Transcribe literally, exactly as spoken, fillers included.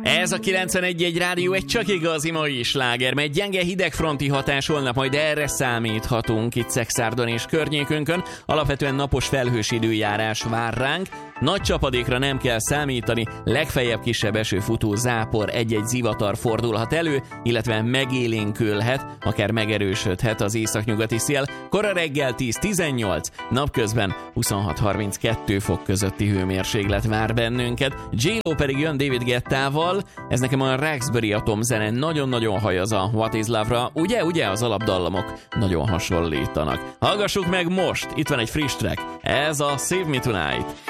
Ez a kilencvenegy egy rádió egy csak igazi mai sláger, mert gyenge hidegfronti hatás holnap, majd erre számíthatunk itt Szexárdon és környékünkön. Alapvetően napos felhős időjárás vár ránk, nagy csapadékra nem kell számítani, legfeljebb kisebb esőfutó zápor, egy-egy zivatar fordulhat elő, illetve megélénkülhet, akár megerősödhet az északnyugati szél. Kora reggel tíz-tizennyolc, napközben huszonhat harminckettő fok közötti hőmérséklet vár bennünket. J-Lo pedig jön David Guettával, ez nekem a Raxbury atomzene, nagyon-nagyon hajaz a What is Love-ra, ugye, ugye az alapdallamok nagyon hasonlítanak. Hallgassuk meg most, itt van egy friss track, ez a Save Me Tonight.